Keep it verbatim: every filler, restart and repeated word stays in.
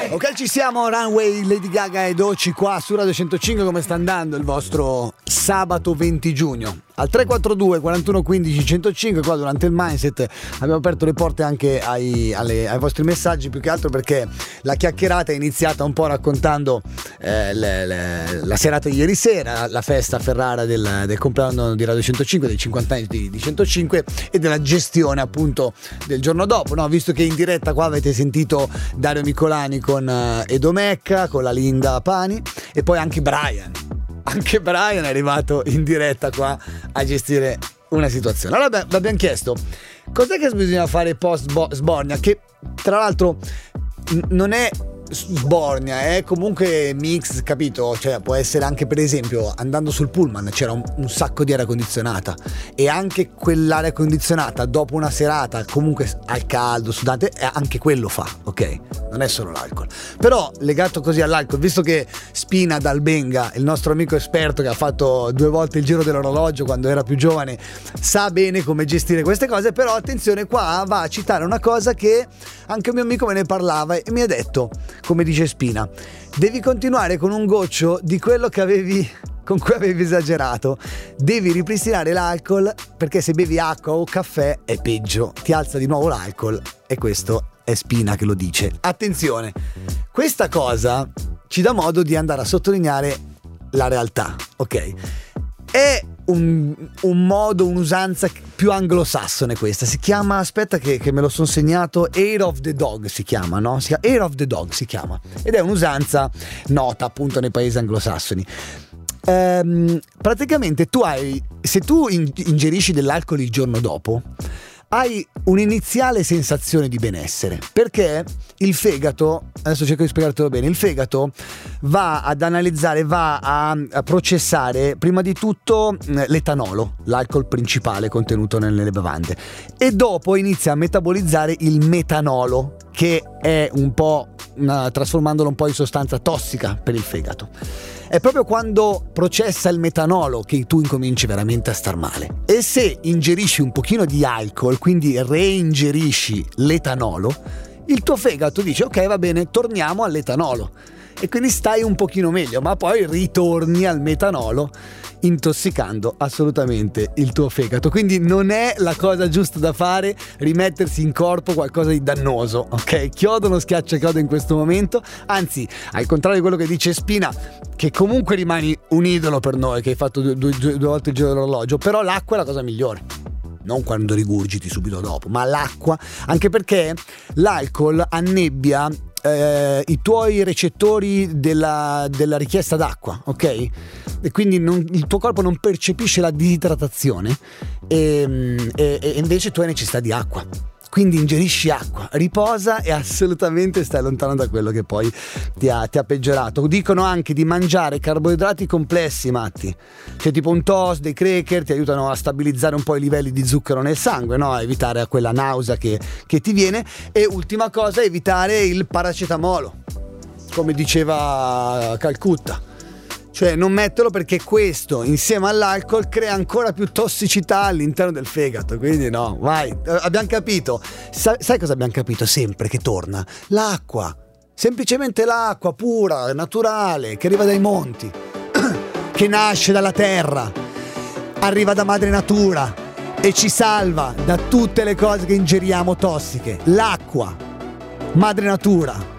Ok, ci siamo, Runway, Lady Gaga e Doechii qua su Radio centocinque. Come sta andando il vostro sabato venti giugno? Al tre quattro due quarantuno quindici centocinque, qua durante il Mindset abbiamo aperto le porte anche ai, alle, ai vostri messaggi, più che altro perché la chiacchierata è iniziata un po' raccontando eh, le, le, la serata di ieri sera, la festa a Ferrara del, del compleanno di Radio centocinque, dei cinquanta anni di, di centocinque e della gestione appunto del giorno dopo, no? Visto che in diretta qua avete sentito Dario Micolani con uh, Edo Mecca, con la Linda Pani e poi anche Brian. Anche Brian è arrivato in diretta qua a gestire una situazione. Allora vi abbiamo chiesto cos'è che bisogna fare post sbornia, che tra l'altro n- non è sbornia, è comunque mix, capito? Cioè può essere anche, per esempio, andando sul pullman c'era un, un sacco di aria condizionata e anche quell'aria condizionata dopo una serata comunque al caldo, sudate, anche quello fa, ok? Non è solo l'alcol. Però legato così all'alcol, visto che Spina dal Benga, il nostro amico esperto che ha fatto due volte il giro dell'orologio quando era più giovane, sa bene come gestire queste cose, però attenzione, qua va a citare una cosa che anche un mio amico me ne parlava e mi ha detto, come dice Spina, devi continuare con un goccio di quello che avevi, con cui avevi esagerato, devi ripristinare l'alcol, perché se bevi acqua o caffè è peggio, ti alza di nuovo l'alcol. E questo è Spina che lo dice. Attenzione, questa cosa ci dà modo di andare a sottolineare la realtà, ok? È un, un modo, un'usanza più anglosassone questa, si chiama, aspetta che, che me lo sono segnato, Hair of the Dog si chiama, no? Si chiama, Hair of the Dog si chiama, ed è un'usanza nota appunto nei paesi anglosassoni. Ehm, praticamente tu hai, se tu ingerisci dell'alcol il giorno dopo, hai un'iniziale sensazione di benessere, perché il fegato, adesso cerco di spiegartelo bene, il fegato va ad analizzare, va a, a processare prima di tutto l'etanolo, l'alcol principale contenuto nelle bevande, e dopo inizia a metabolizzare il metanolo, che è un po' una, trasformandolo un po' in sostanza tossica per il fegato. È proprio quando processa il metanolo che tu incominci veramente a star male. E se ingerisci un pochino di alcol, quindi reingerisci l'etanolo, il tuo fegato dice ok, va bene, torniamo all'etanolo. E quindi stai un pochino meglio, ma poi ritorni al metanolo, intossicando assolutamente il tuo fegato. Quindi non è la cosa giusta da fare rimettersi in corpo qualcosa di dannoso, ok? Chiodo non schiaccia chiodo in questo momento, anzi, al contrario di quello che dice Spina, che comunque rimani un idolo per noi, che hai fatto due, due, due volte il giro dell'orologio, però l'acqua è la cosa migliore. Non quando rigurgiti subito dopo, ma l'acqua, anche perché l'alcol annebbia eh, i tuoi recettori della, della richiesta d'acqua, ok? E quindi non, il tuo corpo non percepisce la disidratazione e, e, e invece tu hai necessità di acqua. Quindi ingerisci acqua, riposa e assolutamente stai lontano da quello che poi ti ha, ti ha peggiorato. Dicono anche di mangiare carboidrati complessi, Matti, cioè tipo un toast, dei cracker, ti aiutano a stabilizzare un po' i livelli di zucchero nel sangue, no? A evitare quella nausea che, che ti viene. E ultima cosa, evitare il paracetamolo, come diceva Calcutta. Cioè non metterlo, perché questo insieme all'alcol crea ancora più tossicità all'interno del fegato. Quindi no, vai, abbiamo capito. Sa- sai cosa abbiamo capito sempre che torna? L'acqua, semplicemente l'acqua pura, naturale, che arriva dai monti, che nasce dalla terra, arriva da madre natura e ci salva da tutte le cose che ingeriamo tossiche. L'acqua, madre natura,